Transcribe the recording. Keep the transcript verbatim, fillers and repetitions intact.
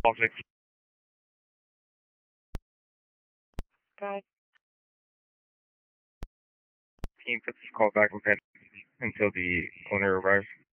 Politics. Got it. Team puts this call back until the owner arrives.